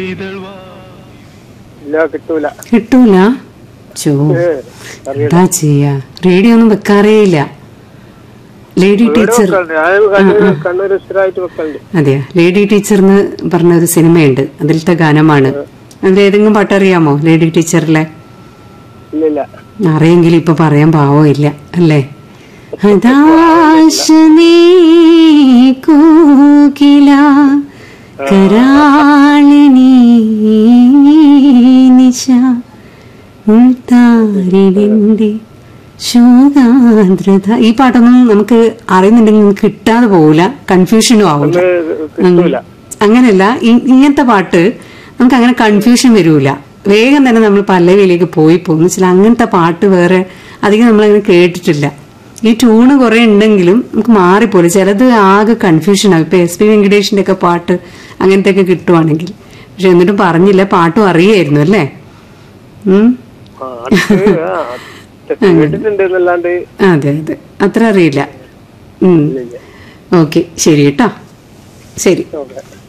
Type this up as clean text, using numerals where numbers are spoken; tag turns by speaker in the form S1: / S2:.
S1: ഇല്ല, കിട്ടൂല.
S2: കിട്ടൂല. ചോ എന്താ ചെയ്യാ, റേഡിയോ ഒന്നും വെക്കാറേ ഇല്ല. ലേഡി ടീച്ചർ, അതെയാ, ലേഡി ടീച്ചർ എന്ന് പറഞ്ഞ ഒരു സിനിമയുണ്ട്, അതിലത്തെ ഗാനമാണ്. അതിലേതെങ്കിലും പാട്ടറിയാമോ ലേഡി ടീച്ചറിലെ? അറിയെങ്കിലും ഇപ്പൊ പറയാൻ പാവമില്ല അല്ലേ. കരാളിനി നിശ ശോകാദ്രത. ഈ പാട്ടൊന്നും നമുക്ക് അറിയുന്നുണ്ടെങ്കിൽ നമുക്ക് കിട്ടാതെ പോവില്ല, കൺഫ്യൂഷനും ആവില്ല. അങ്ങനെയല്ല, ഇങ്ങനത്തെ പാട്ട് നമുക്ക് അങ്ങനെ കൺഫ്യൂഷൻ വരൂല, വേഗം തന്നെ നമ്മൾ പല്ലവിയിലേക്ക് പോയി പോകും. വെച്ചാൽ അങ്ങനത്തെ പാട്ട് വേറെ അധികം നമ്മളങ്ങനെ കേട്ടിട്ടില്ല. ഈ ട്യൂണ് കുറെ ഉണ്ടെങ്കിലും നമുക്ക് മാറിപ്പോലെ, ചിലത് ആകെ കൺഫ്യൂഷൻ ആവും. ഇപ്പൊ SP വെങ്കടേഷിന്റെ ഒക്കെ പാട്ട് അങ്ങനത്തെ ഒക്കെ കിട്ടുവാണെങ്കിൽ. പക്ഷെ എന്നിട്ടും പറഞ്ഞില്ല, പാട്ടും അറിയായിരുന്നു അല്ലേ. അതെ അതെ, അത്ര അറിയില്ല. ഓക്കെ, ശരി കേട്ടോ, ശരി.